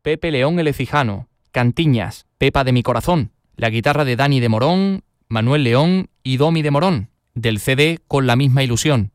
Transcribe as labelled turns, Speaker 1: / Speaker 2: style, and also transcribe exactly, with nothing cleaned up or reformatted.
Speaker 1: Pepe León el Ecijano, Cantiñas, Pepa de mi corazón, la guitarra de Dani de Morón, Manuel León y Domi de Morón, del C D Con la misma ilusión.